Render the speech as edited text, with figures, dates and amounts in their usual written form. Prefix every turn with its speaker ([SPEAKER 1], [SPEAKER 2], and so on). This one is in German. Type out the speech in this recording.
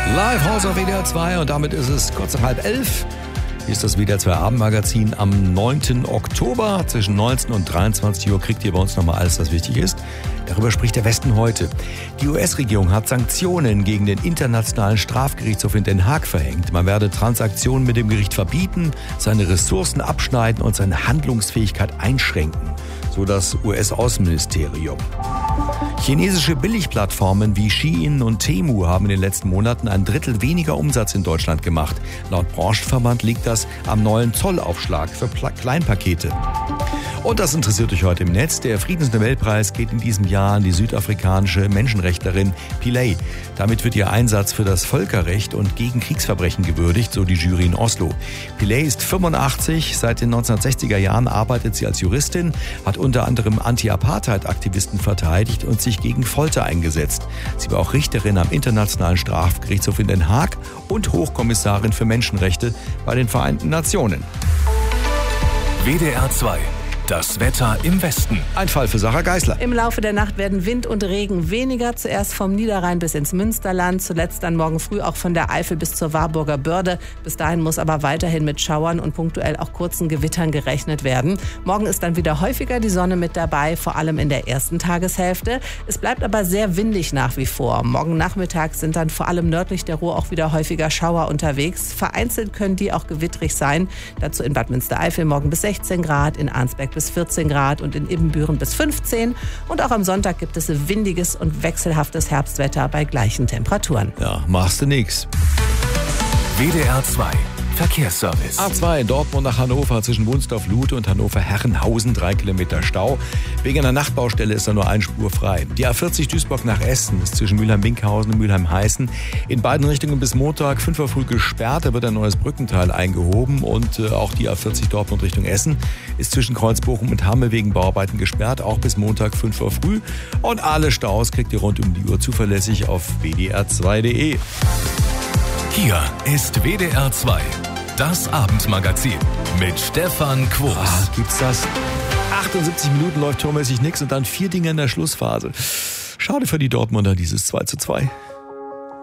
[SPEAKER 1] Live House auf WDR 2 und damit ist es kurz nach 10:30. Hier ist das WDR 2 Abendmagazin am 9. Oktober. Zwischen 19 und 23 Uhr kriegt ihr bei uns nochmal alles, was wichtig ist. Darüber spricht der Westen heute. Die US-Regierung hat Sanktionen gegen den Internationalen Strafgerichtshof in Den Haag verhängt. Man werde Transaktionen mit dem Gericht verbieten, seine Ressourcen abschneiden und seine Handlungsfähigkeit einschränken, so das US-Außenministerium. Chinesische Billigplattformen wie Shein und Temu haben in den letzten Monaten 1/3 weniger Umsatz in Deutschland gemacht. Laut Branchenverband liegt das am neuen Zollaufschlag für Kleinpakete. Und das interessiert euch heute im Netz. Der Friedensnobelpreis geht in diesem Jahr an die südafrikanische Menschenrechtlerin Pillay. Damit wird ihr Einsatz für das Völkerrecht und gegen Kriegsverbrechen gewürdigt, so die Jury in Oslo. Pillay ist 85, seit den 1960er Jahren arbeitet sie als Juristin, hat unter anderem Anti-Apartheid-Aktivisten verteidigt und sich gegen Folter eingesetzt. Sie war auch Richterin am Internationalen Strafgerichtshof in Den Haag und Hochkommissarin für Menschenrechte bei den Vereinten Nationen.
[SPEAKER 2] WDR 2. Das Wetter im Westen.
[SPEAKER 1] Ein Fall für Sarah Geisler.
[SPEAKER 3] Im Laufe der Nacht werden Wind und Regen weniger. Zuerst vom Niederrhein bis ins Münsterland. Zuletzt dann morgen früh auch von der Eifel bis zur Warburger Börde. Bis dahin muss aber weiterhin mit Schauern und punktuell auch kurzen Gewittern gerechnet werden. Morgen ist dann wieder häufiger die Sonne mit dabei, vor allem in der ersten Tageshälfte. Es bleibt aber sehr windig nach wie vor. Morgen Nachmittag sind dann vor allem nördlich der Ruhr auch wieder häufiger Schauer unterwegs. Vereinzelt können die auch gewittrig sein. Dazu in Bad Münstereifel morgen bis 16 Grad, in Arnsberg bis 14 Grad und in Ibbenbüren bis 15. Und auch am Sonntag gibt es windiges und wechselhaftes Herbstwetter bei gleichen Temperaturen.
[SPEAKER 1] Ja, machst du nix.
[SPEAKER 2] WDR 2. Verkehrsservice.
[SPEAKER 1] A2 Dortmund nach Hannover zwischen Wunsdorf-Luth und Hannover-Herrenhausen 3 Kilometer Stau. Wegen einer Nachtbaustelle ist da nur eine Spur frei. Die A40 Duisburg nach Essen ist zwischen Mülheim-Winkhausen und Mülheim-Heißen in beiden Richtungen bis Montag 5 Uhr früh gesperrt. Da wird ein neues Brückenteil eingehoben und auch die A40 Dortmund Richtung Essen ist zwischen Kreuzbochum und Hamme wegen Bauarbeiten gesperrt, auch bis Montag 5 Uhr früh. Und alle Staus kriegt ihr rund um die Uhr zuverlässig auf wdr2.de.
[SPEAKER 2] Hier ist WDR 2. Das Abendmagazin mit Stefan Quos.
[SPEAKER 1] Gibt's das? 78 Minuten läuft tormäßig nix und dann 4 Dinge in der Schlussphase. Schade für die Dortmunder, dieses 2:2.